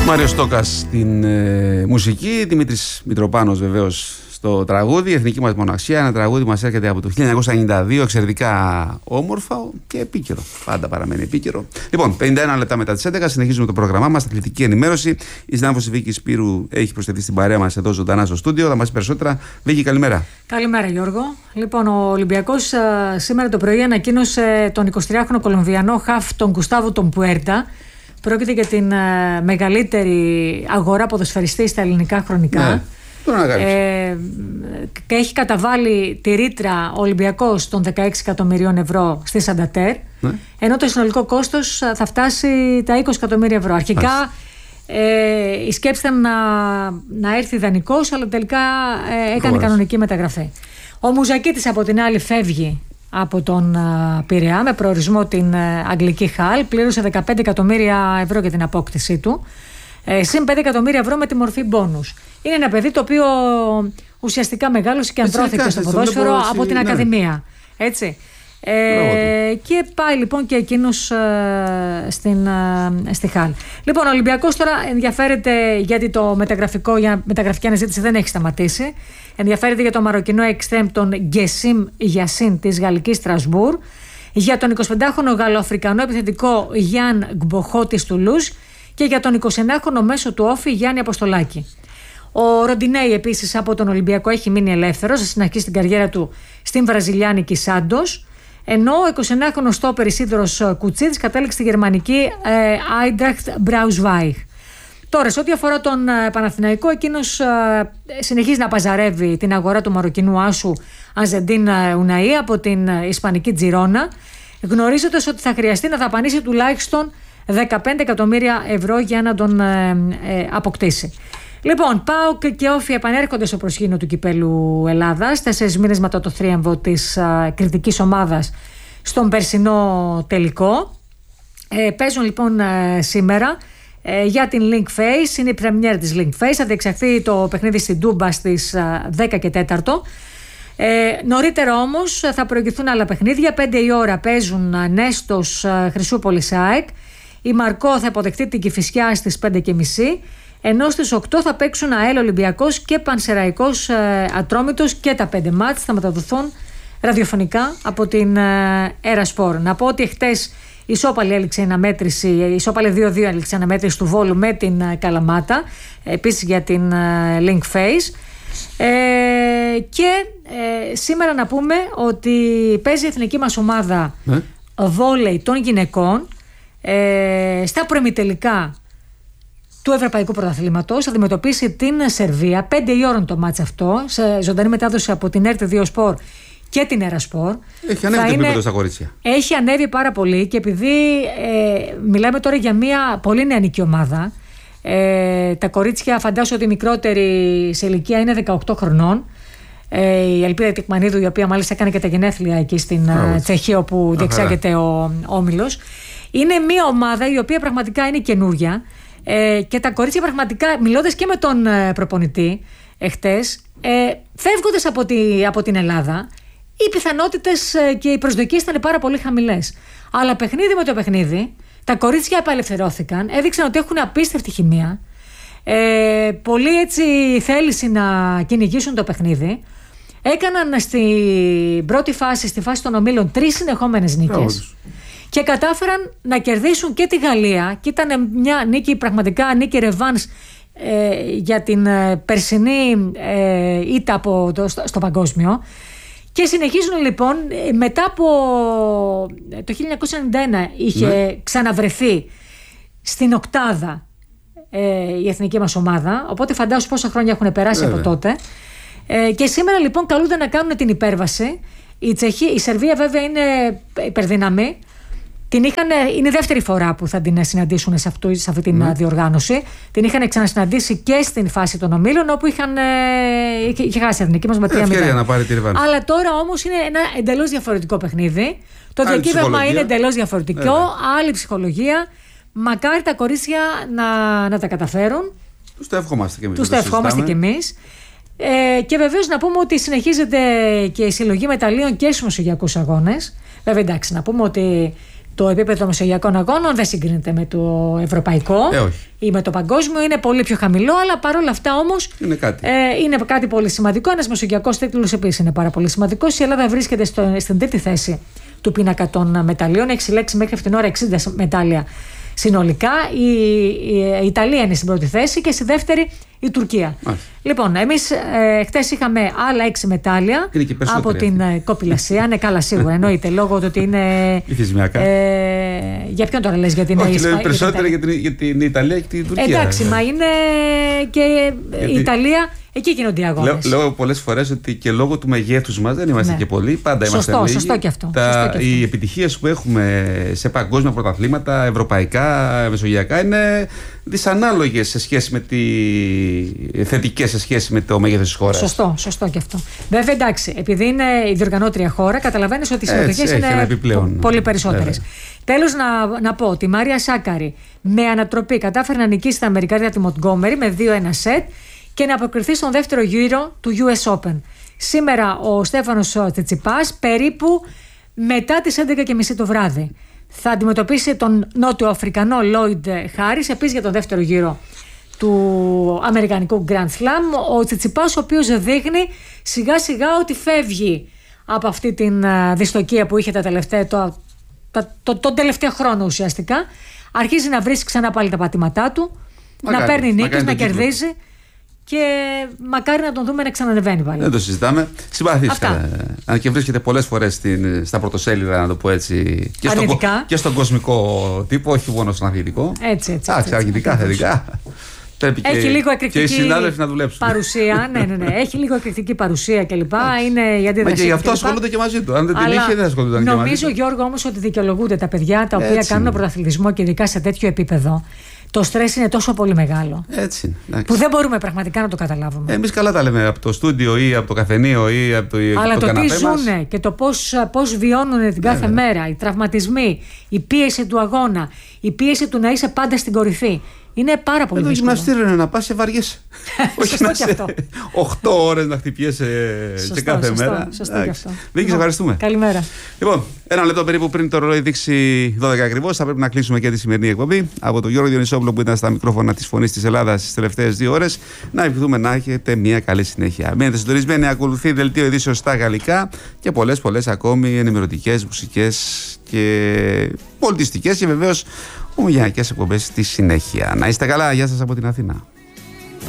Μάριος Στόκας στην μουσική, Δημήτρης Μητροπάνος βεβαίως στο τραγούδι. Η εθνική μας μοναξιά, ένα τραγούδι που μας έρχεται από το 1992, εξαιρετικά όμορφα και επίκαιρο. Πάντα παραμένει επίκαιρο. Λοιπόν, 51 λεπτά μετά τις 11 συνεχίζουμε το πρόγραμμά μας, αθλητική ενημέρωση. Η συνάδελφος Βίκη Σπύρου έχει προσθεθεί στην παρέα μας εδώ ζωντανά στο στούντιο. Θα μας πει περισσότερα. Βίκη, καλημέρα. Καλημέρα, Γιώργο. Λοιπόν, ο Ολυμπιακός σήμερα το πρωί ανακοίνωσε τον 23χρονο Κολομβιανό χαφ, τον Γκουστάβο τον Πουέρτα. Πρόκειται για την μεγαλύτερη αγορά ποδοσφαιριστή στα ελληνικά χρονικά. Ναι, και έχει καταβάλει τη ρήτρα ο Ολυμπιακός των 16 εκατομμυρίων ευρώ στη Σαντατέρ, ναι, ενώ το συνολικό κόστος θα φτάσει τα 20 εκατομμύρια ευρώ. Αρχικά η σκέψη ήταν να έρθει δανεικός, αλλά τελικά έκανε κανονική μεταγραφή. Ο Μουζακίτης από την άλλη φεύγει από τον Πειραιά με προορισμό την αγγλική Χαλ, πλήρωσε 15 εκατομμύρια ευρώ για την απόκτησή του, συν 5 εκατομμύρια ευρώ με τη μορφή μπόνους. Είναι ένα παιδί το οποίο ουσιαστικά μεγάλωσε και ανδρώθηκε στο ποδόσφαιρο από την Ακαδημία. Έτσι. Και πάει λοιπόν και εκείνος στη Χαλ. Λοιπόν, ο Ολυμπιακός τώρα ενδιαφέρεται γιατί η μεταγραφική αναζήτηση δεν έχει σταματήσει. Ενδιαφέρεται για το μαροκινό εξτρέμ τον Γκεσίμ Γιασίν της γαλλικής Στρασβούρ, για τον 25χρονο γαλλοαφρικανό επιθετικό Γιάν Γκμποχό της Τουλούζ και για τον 29χρονο μέσο του Όφη Γιάννη Αποστολάκη. Ο Ροντινέη επίσης από τον Ολυμπιακό έχει μείνει ελεύθερος, θα συνεχίσει την καριέρα του στην βραζιλιάνικη Σάντος, ενώ ο 29χρονος στόπερ Ισίδωρος Κουτσίδης κατέληξε στη γερμανική Eintracht Braunschweig. Τώρα, σε ό,τι αφορά τον Παναθηναϊκό, εκείνος συνεχίζει να παζαρεύει την αγορά του μαροκινού άσου Αζεντίν Ουναΐ από την ισπανική Τζιρόνα, γνωρίζοντας ότι θα χρειαστεί να δαπανίσει τουλάχιστον 15 εκατομμύρια ευρώ για να τον αποκτήσει. Λοιπόν, ΠΑΟΚ και Όφη επανέρχονται στο προσκήνιο του Κυπέλλου Ελλάδας 4 μήνες μετά το θρίαμβο της κριτικής ομάδας στον περσινό τελικό. Παίζουν λοιπόν σήμερα για την Link Face, είναι η πρεμιέρα της Link Face, θα διεξαχθεί το παιχνίδι στην Τούμπα στις 10 και 4. Νωρίτερα όμως θα προηγηθούν άλλα παιχνίδια. 5 η ώρα παίζουν Νέστος Χρυσούπολης ΑΕΚ, η Μαρκό θα υποδεχτεί την Κηφισιά στις 5.30, ενώ στις 8 θα παίξουν ΑΕΛ Ολυμπιακός και Πανσεραϊκός Ατρόμητος, και τα 5 μάτς θα μεταδοθούν ραδιοφωνικά από την Ερασπορ. Να πω ότι χτες η Ισόπαλη 2-2 έληξε αναμέτρηση του Βόλου με την Καλαμάτα, επίσης για την Link Face. Και σήμερα να πούμε ότι παίζει η εθνική μας ομάδα βόλεϊ των γυναικών στα προημιτελικά του Ευρωπαϊκού Πρωταθλήματος. Θα αντιμετωπίσει την Σερβία 5 η ώρα το μάτς αυτό, σε ζωντανή μετάδοση από την RT2 Sport και την Ερασπορ. Έχει ανέβει το επίπεδο στα κορίτσια. Έχει ανέβει πάρα πολύ, και επειδή μιλάμε τώρα για μια πολύ νεανική ομάδα, τα κορίτσια, φαντάζομαι ότι η μικρότερη σε ηλικία είναι 18 χρονών. Η Ελπίδα Τικμανίδου, η οποία μάλιστα έκανε και τα γενέθλια εκεί στην Τσεχία, όπου διεξάγεται ο όμιλος. Είναι μια ομάδα η οποία πραγματικά είναι καινούρια, και τα κορίτσια πραγματικά, μιλώντας και με τον προπονητή εχτες, φεύγοντας από την Ελλάδα, οι πιθανότητες και οι προσδοκίες ήταν πάρα πολύ χαμηλές. Αλλά παιχνίδι με το παιχνίδι, τα κορίτσια επαλευθερώθηκαν, έδειξαν ότι έχουν απίστευτη χημεία, πολύ έτσι θέληση να κυνηγήσουν το παιχνίδι. Έκαναν στην πρώτη φάση, στη φάση των ομίλων, 3 συνεχόμενες νίκες. Και κατάφεραν να κερδίσουν και τη Γαλλία, και ήταν μια νίκη, πραγματικά νίκη ρεβάνς για την περσινή ήττα στο παγκόσμιο. Και συνεχίζουν λοιπόν, μετά από το 1991 είχε ξαναβρεθεί στην οκτάδα η εθνική μας ομάδα, οπότε φαντάσου πόσα χρόνια έχουν περάσει από τότε. Και σήμερα λοιπόν καλούνται να κάνουν την υπέρβαση. Η Σερβία βέβαια είναι υπερδύναμη. Είναι η δεύτερη φορά που θα την συναντήσουν σε αυτή την διοργάνωση. Την είχαν ξανασυναντήσει και στην φάση των ομίλων, όπου είχε χάσει η εθνική μας με 3-0. Αλλά τώρα όμως είναι ένα εντελώς διαφορετικό παιχνίδι. Το διακύβευμα είναι εντελώς διαφορετικό. Άλλη ψυχολογία. Μακάρι τα κορίτσια να τα καταφέρουν. Τους το ευχόμαστε και εμείς. Τους το ευχόμαστε και εμείς. Και βεβαίως να πούμε ότι συνεχίζεται και η συλλογή μεταλλίων και στους μεσογειακούς αγώνες. Βέβαια, εντάξει, να πούμε ότι Το επίπεδο των μεσογειακών αγώνων δεν συγκρίνεται με το ευρωπαϊκό ή με το παγκόσμιο, είναι πολύ πιο χαμηλό, αλλά παρόλα αυτά όμως είναι κάτι πολύ σημαντικό. Ένας μεσογειακός τίτλος επίσης είναι πάρα πολύ σημαντικός. Η Ελλάδα βρίσκεται στην τρίτη θέση του πίνακα των μεταλλίων, έχει συλλέξει μέχρι αυτήν την ώρα 60 μετάλλια συνολικά. Η Ιταλία είναι στην πρώτη θέση και στη δεύτερη η Τουρκία. Λοιπόν, εμείς χτες είχαμε άλλα 6 μετάλλια από την κοπηλασία. Είναι καλά, σίγουρα. Εννοείται, λόγω του ότι είναι. Για ποιον τώρα λες, για την Ισπανία? Όχι, περισσότερα για την Ιταλία και την Τουρκία. Εντάξει, μα είναι και η Ιταλία. Εκεί γίνονται οι αγώνες. Λέω πολλές φορές ότι και λόγω του μεγέθους μας δεν είμαστε και πολλοί. Πάντα είμαστε λίγοι. Σωστό και αυτό. Οι επιτυχίες που έχουμε σε παγκόσμια πρωταθλήματα, ευρωπαϊκά, μεσογειακά, είναι δυσανάλογες σε σχέση με θετικές σε σχέση με το μέγεθος της χώρας. Σωστό και αυτό. Βέβαια, εντάξει, επειδή είναι η διοργανώτρια χώρα, καταλαβαίνεις ότι οι συμμετοχές είναι πολύ περισσότερες. Τέλος, να πω ότι η Μάρια Σάκαρη με ανατροπή κατάφερε να νικήσει τα Αμερικάνια τη Μοντγκόμερι με 2-1 σετ και να αποκριθεί στον δεύτερο γύρο του US Open. Σήμερα ο Στέφανος Τσιτσιπάς περίπου μετά τις 11:30 το βράδυ θα αντιμετωπίσει τον Νότιο Αφρικανό Λόιντ Χάρις, επίσης για τον δεύτερο γύρο του Αμερικανικού Grand Slam. Ο Τσιτσιπάς, ο οποίος δείχνει σιγά σιγά ότι φεύγει από αυτή την δυστοκία που είχε τον τελευταίο χρόνο ουσιαστικά. Αρχίζει να βρίσκει ξανά πάλι τα πατήματά του, να παίρνει νίκες, να κερδίζει. Και μακάρι να τον δούμε να ξανανεβαίνει πάλι. Δεν το συζητάμε. Συμπαθείς. Αν και βρίσκεται πολλές φορές στα πρωτοσέλιδα, να το πω έτσι. Και στον κοσμικό τύπο, όχι μόνο στον αθλητικό. Έτσι. Αρνητικά, θετικά. Έχει λίγο εκρηκτική να δουλέψουν. Παρουσία. Ναι. Έχει λίγο εκρηκτική παρουσία κλπ. Είναι γιατί και γι' αυτό ασχολούνται και μαζί του. Αν δεν την είχε, δεν ασχολούνταν και μαζί του. Νομίζω, Γιώργο, όμως ότι δικαιολογούνται τα παιδιά τα οποία κάνουν πρωταθλητισμό και ειδικά σε τέτοιο επίπεδο. Το στρες είναι τόσο πολύ μεγάλο. Έτσι. Που δεν μπορούμε πραγματικά να το καταλάβουμε. Εμείς καλά τα λέμε από το στούντιο ή από το καφενείο ή από το καναπέ μας. Αλλά το τι ζουνε και το πώς βιώνουν την κάθε μέρα, οι τραυματισμοί, η πίεση του αγώνα, η πίεση του να είσαι πάντα στην κορυφή. Είναι πάρα πολύ δύσκολο. Το γυμναστήριο είναι να πας σε βαριές. Όχι να είσαι 8 ώρες να χτυπιέσαι σε κάθε μέρα. Σωστό και αυτό. Βίκη, σε ευχαριστούμε. Καλημέρα. Λοιπόν, ένα λεπτό περίπου πριν το ρολόι δείξει 12 ακριβώς, θα πρέπει να κλείσουμε και τη σημερινή εκπομπή. Από τον Γιώργο Διονυσόπουλο που ήταν στα μικρόφωνα της Φωνής της Ελλάδας τις τελευταίες 2 ώρες, να ευχηθούμε να έχετε μια καλή συνέχεια. Μένετε συντονισμένοι, ακολουθεί δελτίο ειδήσεων στα γαλλικά και πολλές ακόμη ενημερωτικές, μουσικές και πολιτιστικές και βεβαίως ομογενειακές εκπομπές στη συνέχεια. Να είστε καλά, γεια σας από την Αθήνα.